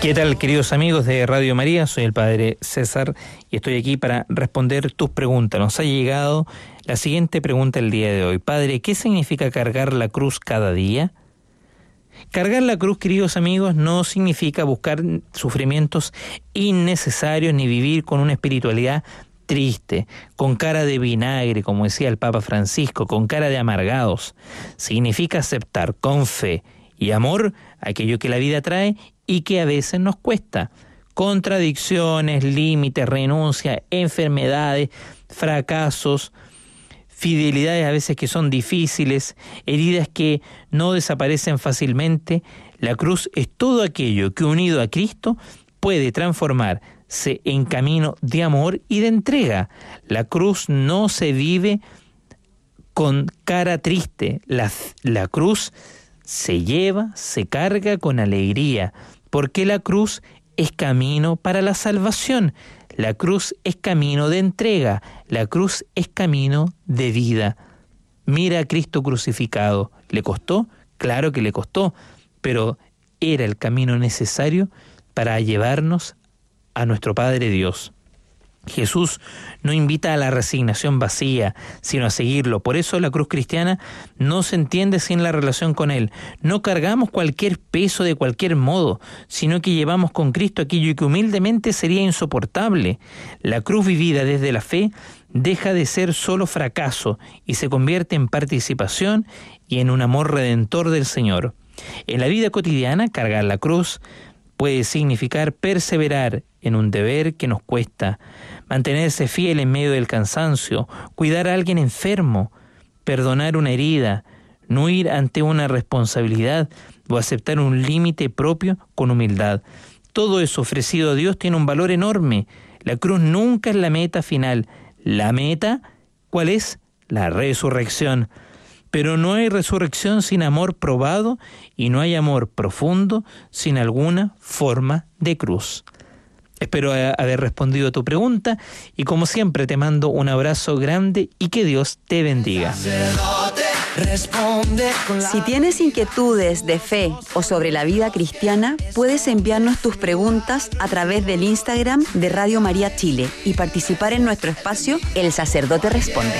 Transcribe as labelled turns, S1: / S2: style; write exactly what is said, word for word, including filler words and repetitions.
S1: ¿Qué tal, queridos amigos de Radio María? Soy el Padre César y estoy aquí para responder tus preguntas. Nos ha llegado la siguiente pregunta el día de hoy. Padre, ¿qué significa cargar la cruz cada día? Cargar la cruz, queridos amigos, no significa buscar sufrimientos innecesarios ni vivir con una espiritualidad triste, con cara de vinagre, como decía el Papa Francisco, con cara de amargados. Significa aceptar con fe y amor aquello que la vida trae y que a veces nos cuesta. Contradicciones, límites, renuncia, enfermedades, fracasos, fidelidades a veces que son difíciles, heridas que no desaparecen fácilmente. La cruz es todo aquello que unido a Cristo puede transformarse en camino de amor y de entrega. La cruz no se vive con cara triste. La, la cruz se lleva, se carga con alegría, porque la cruz es camino para la salvación. La cruz es camino de entrega, la cruz es camino de vida. Mira a Cristo crucificado. ¿Le costó? Claro que le costó, pero era el camino necesario para llevarnos a nuestro Padre Dios. Jesús no invita a la resignación vacía, sino a seguirlo. Por eso la cruz cristiana no se entiende sin la relación con Él. No cargamos cualquier peso de cualquier modo, sino que llevamos con Cristo aquello que humildemente sería insoportable. La cruz vivida desde la fe deja de ser solo fracaso y se convierte en participación y en un amor redentor del Señor. En la vida cotidiana, cargar la cruz puede significar perseverar en un deber que nos cuesta, mantenerse fiel en medio del cansancio, cuidar a alguien enfermo, perdonar una herida, no ir ante una responsabilidad o aceptar un límite propio con humildad. Todo eso ofrecido a Dios tiene un valor enorme. La cruz nunca es la meta final. La meta, ¿cuál es? La resurrección. Pero no hay resurrección sin amor probado y no hay amor profundo sin alguna forma de cruz. Espero haber respondido a tu pregunta y como siempre te mando un abrazo grande y que Dios te bendiga.
S2: Si tienes inquietudes de fe o sobre la vida cristiana, puedes enviarnos tus preguntas a través del Instagram de Radio María Chile y participar en nuestro espacio El Sacerdote Responde.